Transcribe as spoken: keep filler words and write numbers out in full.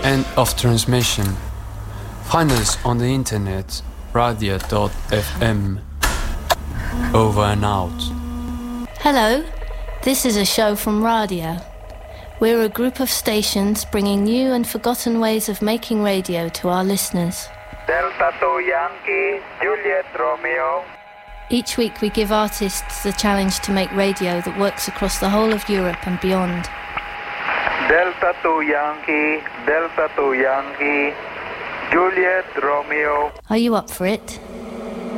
End of transmission. Find us on the internet, radio dot f m. Over and out. Hello, this is a show from Radia. We're a group of stations bringing new and forgotten ways of making radio to our listeners. Delta two Yankee, Juliet Romeo. Each week we give artists the challenge to make radio that works across the whole of Europe and beyond. Delta two Yankee, Delta two Yankee, Juliet Romeo. Are you up for it?